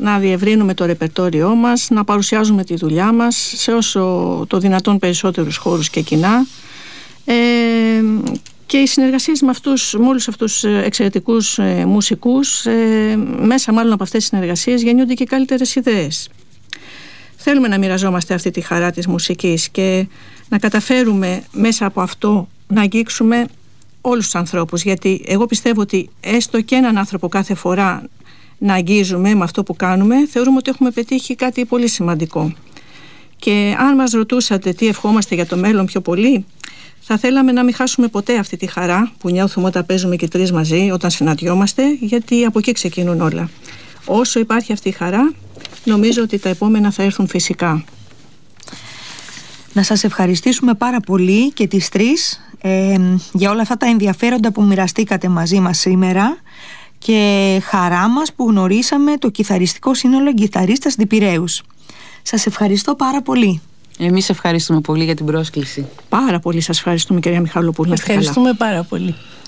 να διευρύνουμε το ρεπερτόριό μας, να παρουσιάζουμε τη δουλειά μας σε όσο το δυνατόν περισσότερους χώρους και κοινά. Και οι συνεργασίες με όλους αυτούς τους εξαιρετικούς μουσικούς, μέσα μάλλον από αυτές τις συνεργασίες γεννιούνται και καλύτερες ιδέες. Θέλουμε να μοιραζόμαστε αυτή τη χαρά της μουσικής και να καταφέρουμε μέσα από αυτό να αγγίξουμε όλους τους ανθρώπους, γιατί εγώ πιστεύω ότι έστω και έναν άνθρωπο κάθε φορά να αγγίζουμε με αυτό που κάνουμε, θεωρούμε ότι έχουμε πετύχει κάτι πολύ σημαντικό. Και αν μας ρωτούσατε τι ευχόμαστε για το μέλλον πιο πολύ, θα θέλαμε να μην χάσουμε ποτέ αυτή τη χαρά που νιώθουμε όταν παίζουμε και τρεις μαζί, όταν συναντιόμαστε, γιατί από εκεί ξεκινούν όλα. Όσο υπάρχει αυτή η χαρά, νομίζω ότι τα επόμενα θα έρθουν φυσικά. Να σας ευχαριστήσουμε πάρα πολύ και τις τρεις για όλα αυτά τα ενδιαφέροντα που μοιραστήκατε μαζί μας σήμερα και χαρά μας που γνωρίσαμε το κιθαριστικό σύνολο Κιθαρίστας Διπηρέους. Σας ευχαριστώ πάρα πολύ. Εμείς ευχαριστούμε πολύ για την πρόσκληση. Πάρα πολύ σας ευχαριστούμε, κυρία Μιχαλοπούλου. Ευχαριστούμε πάρα πολύ.